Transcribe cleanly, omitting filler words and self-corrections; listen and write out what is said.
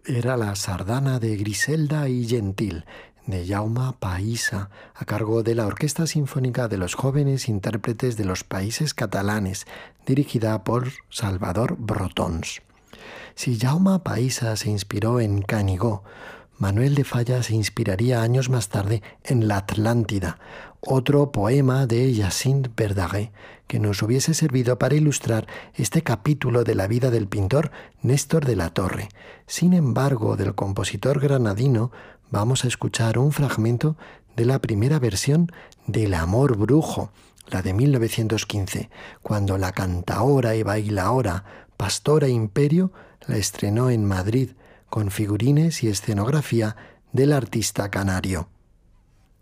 Era la sardana de Griselda y Gentil, de Jaume Pahissa, a cargo de la Orquesta Sinfónica de los Jóvenes Intérpretes de los Países Catalanes, dirigida por Salvador Brotons. Si Jaume Pahissa se inspiró en Canigó, Manuel de Falla se inspiraría años más tarde en La Atlántida, otro poema de Jacint Verdaguer, que nos hubiese servido para ilustrar este capítulo de la vida del pintor Néstor de la Torre. Sin embargo, del compositor granadino vamos a escuchar un fragmento de la primera versión del Amor Brujo, la de 1915, cuando la cantaora y bailaora Pastora Imperio la estrenó en Madrid con figurines y escenografía del artista canario.